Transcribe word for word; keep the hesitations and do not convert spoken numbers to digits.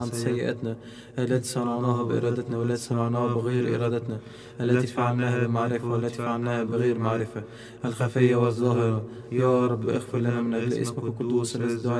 عن سيئاتنا التي صنعناها بإرادتنا والتي صنعناها بغير إرادتنا، التي فعلناها بمعرفة والتي فعلناها بغير معرفة، الخفية والظاهرة. يا رب اغفر لنا من أجل اسمك القدوس الذي